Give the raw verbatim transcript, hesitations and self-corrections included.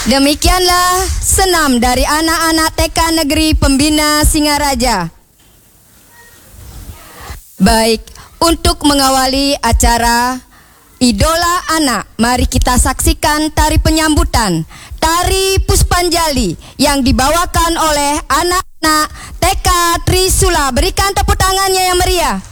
Demikianlah senam dari anak-anak T K Negeri Pembina Singaraja. Baik, untuk mengawali acara Idola Anak, mari kita saksikan tari penyambutan, tari Puspanjali yang dibawakan oleh anak-anak T K Trisula. Berikan tepuk tangannya yang meriah.